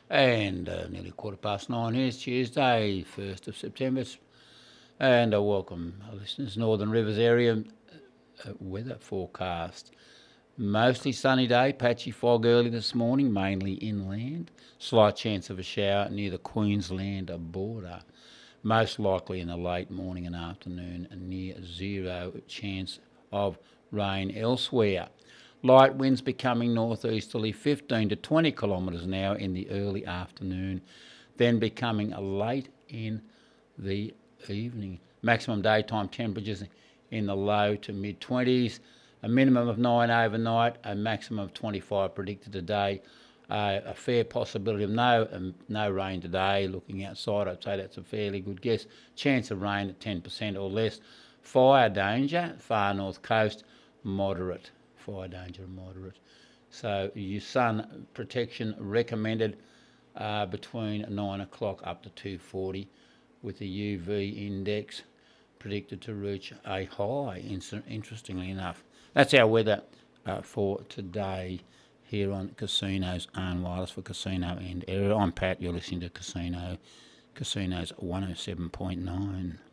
And nearly 9:15 here. It's Tuesday, 1st of September. And I welcome our listeners. Northern Rivers area weather forecast. Mostly sunny day, patchy fog early this morning, mainly inland. Slight chance of a shower near the Queensland border. Most likely in the late morning and afternoon, near zero chance of rain elsewhere. Light winds becoming northeasterly 15 to 20 kilometres an hour in the early afternoon, then becoming late in the evening. Maximum daytime temperatures in the low to mid 20s, a minimum of 9 overnight, a maximum of 25 predicted today. A fair possibility of no rain today. Looking outside, I'd say that's a fairly good guess. Chance of rain at 10% or less. Fire danger, far north coast, moderate. Fire danger, moderate. So your sun protection recommended between 9 o'clock up to 2:40, with the UV index predicted to reach a high, interestingly enough. That's our weather for today here on Casino's Own Wireless for Casino and area. I'm Pat, you're listening to Casino's 107.9.